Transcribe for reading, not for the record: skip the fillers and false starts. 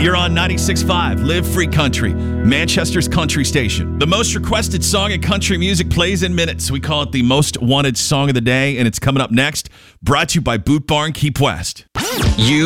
You're on 96.5, Live Free Country, Manchester's country station. The most requested song in country music plays in minutes. We call it the most wanted song of the day, and it's coming up next. Brought to you by Boot Barn Keep West. You